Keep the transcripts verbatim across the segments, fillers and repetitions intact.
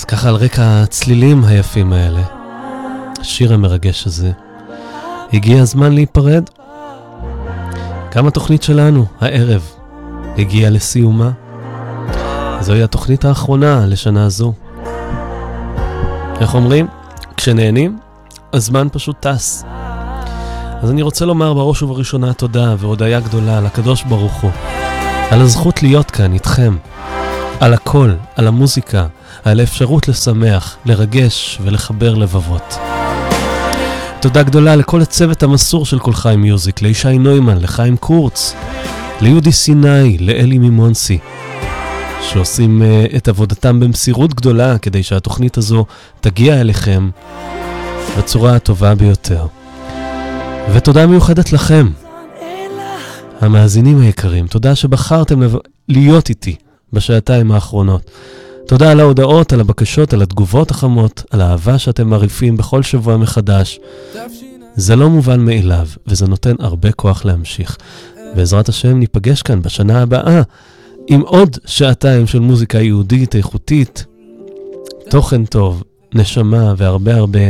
ככה על רקע הצלילים היפים האלה, השיר המרגש הזה, הגיע הזמן להיפרד. גם התוכנית שלנו, הערב, הגיעה לסיומה. זוהי התוכנית האחרונה לשנה זו. איך אומרים? כשנהנים, הזמן פשוט טס. אז אני רוצה לומר בראש ובראשונה תודה והודיה גדולה לקדוש ברוך הוא, על הזכות להיות כאן איתכם, על הכל, על המוזיקה, על האפשרות לשמח, לרגש ולחבר לבבות. תודה גדולה לכל הצוות המסור של כל חיים מיוזיק, לישי נוימן, לחיים קורץ, ליהודי סיני, לאלי מימונסי, שעושים uh, את עבודתם במסירות גדולה כדי שהתוכנית הזו תגיע אליכם בצורה הטובה ביותר. ותודה מיוחדת לכם, המאזינים היקרים. תודה שבחרתם לב... להיות איתי בשעתיים האחרונות. תודה על ההודעות, על הבקשות, על התגובות החמות, על האהבה שאתם מעריפים בכל שבוע מחדש. זה לא מובן מאליו, וזה נותן הרבה כוח להמשיך. בעזרת השם ניפגש כאן בשנה הבאה עם עוד שעתיים של מוזיקה יהודית, איכותית, תוכן טוב, נשמה והרבה הרבה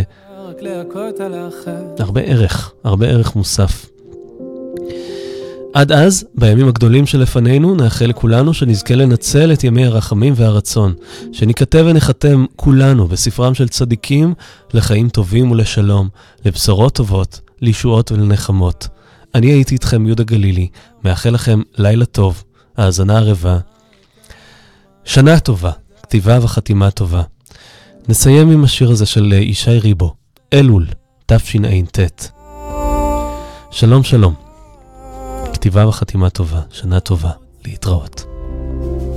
הרבה ערך, הרבה ערך מוסף. עד אז, בימים הגדולים שלפנינו, נאחל לכולנו שנזכה לנצל את ימי הרחמים והרצון, שניכתב ונחתם כולנו בספרם של צדיקים לחיים טובים ולשלום, לבשורות טובות, לישועות ולנחמות. אני הייתי איתכם יהודה גלילי, מאחל לכם לילה טוב, האזנה ערבה, שנה טובה, כתיבה וחתימה טובה. נסיים עם השיר הזה של ישי ריבו, אלול, תשע"ט. שלום שלום, כתיבה וחתימה טובה, שנה טובה, להתראות.